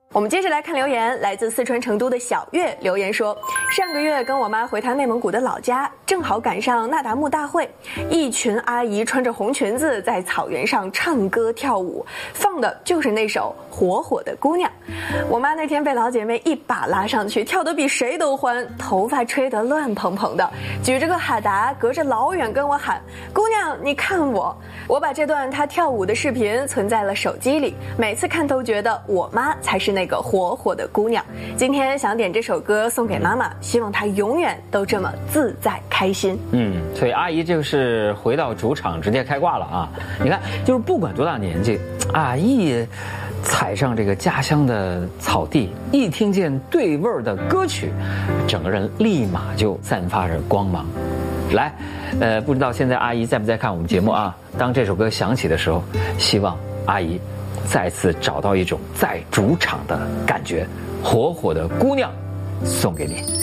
我们接着来看留言，来自四川成都的小月留言说，上个月跟我妈回她内蒙古的老家，正好赶上那达慕大会，一群阿姨穿着红裙子在草原上唱歌跳舞，放的就是那首《火火的姑娘》。我妈那天被老姐妹一把拉上去，跳得比谁都欢，头发吹得乱蓬蓬的，举着个哈达，隔着老远跟我喊：“姑娘，你看我！”我把这段她跳舞的视频存在了手机里，每次看都觉得我妈才是那个火火的姑娘。今天想点这首歌送给妈妈，希望她永远都这么自在开心。 所以阿姨就是回到主场直接开挂了啊！你看，就是不管多大年纪，啊，一踩上这个家乡的草地，一听见对味儿的歌曲，整个人立马就散发着光芒。来，不知道现在阿姨在不在看我们节目啊？当这首歌响起的时候，希望阿姨再次找到一种在主场的感觉。火火的姑娘，送给你。